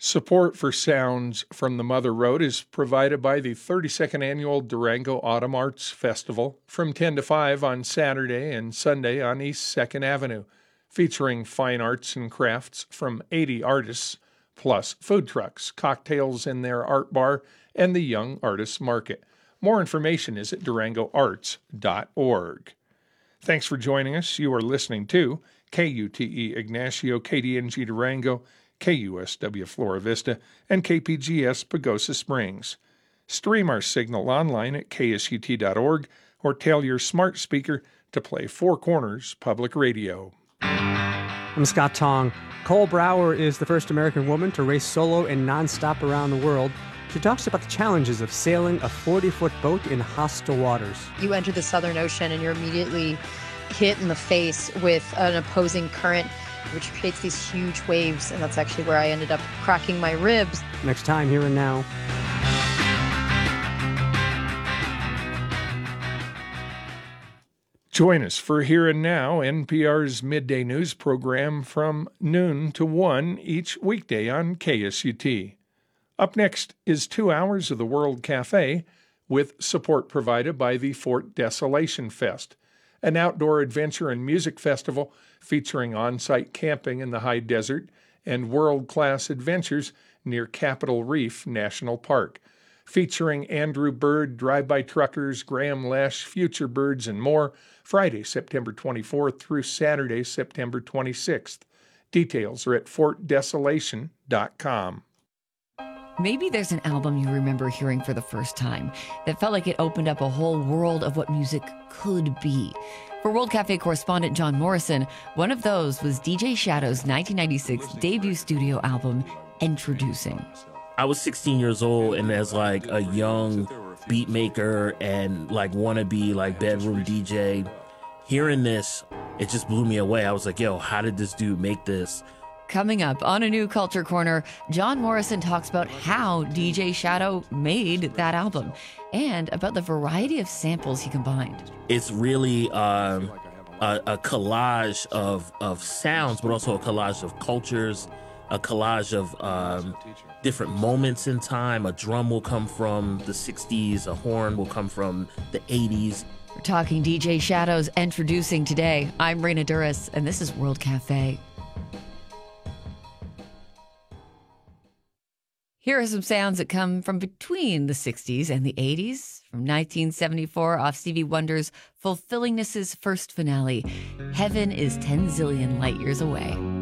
Support for Sounds from the Mother Road is provided by the 32nd Annual Durango Autumn Arts Festival from 10 to 5 on Saturday and Sunday on East 2nd Avenue, featuring fine arts and crafts from 80 artists, plus food trucks, cocktails in their art bar, and the Young Artists Market. More information is at durangoarts.org. Thanks for joining us. You are listening to KUTE Ignacio, KDNG Durango, KUSW Flora Vista, and KPGS Pagosa Springs. Stream our signal online at ksut.org or tell your smart speaker to play Four Corners Public Radio. I'm Scott Tong. Cole Brower is the first American woman to race solo and nonstop around the world. She talks about the challenges of sailing a 40-foot boat in hostile waters. You enter the Southern Ocean and you're immediately hit in the face with an opposing current, which creates these huge waves, and that's actually where I ended up cracking my ribs. Next time, Here and Now. Join us for Here and Now, NPR's midday news program from noon to 1 each weekday on KSUT. Up next is 2 hours of the World Cafe, with support provided by the Fort Desolation Fest, an outdoor adventure and music festival featuring on-site camping in the high desert and world-class adventures near Capitol Reef National Park, featuring Andrew Bird, Drive-By Truckers, Graham Lesh, Future Birds, and more, Friday, September 24th through Saturday, September 26th. Details are at fortdesolation.com. Maybe there's an album you remember hearing for the first time that felt like it opened up a whole world of what music could be. For World Cafe correspondent John Morrison, one of those was DJ Shadow's 1996 debut studio album, Introducing. I was 16 years old, and as like a young beat maker and like wannabe like bedroom DJ, hearing this, it just blew me away. I was like, yo, how did this dude make this? Coming up on A New Culture Corner, John Morrison talks about how DJ Shadow made that album and about the variety of samples he combined. It's really a collage of sounds, but also a collage of cultures, a collage of different moments in time. A drum will come from the 60s, a horn will come from the 80s. We're talking DJ Shadow's Introducing today. I'm Raina Duras, and this is World Cafe. Here are some sounds that come from between the 60s and the 80s. From 1974, off Stevie Wonder's Fulfillingness's first finale, Heaven is 10 zillion light years away.